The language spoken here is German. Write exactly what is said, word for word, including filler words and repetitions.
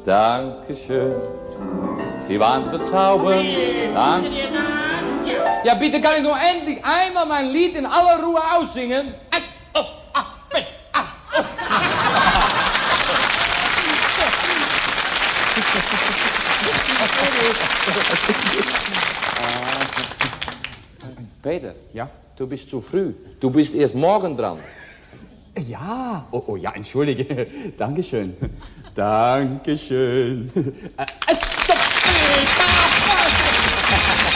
Dankeschön. Sie waren bezaubernd. Dank. Ja, bitte, kann ich nur endlich einmal mein Lied in aller Ruhe aussingen? Oh, ah, ah, oh. Peter, ja? Du bist zu früh. Du bist erst morgen dran. Ja, oh, oh ja, entschuldige. Dankeschön. Dankeschön. Äh, stopp!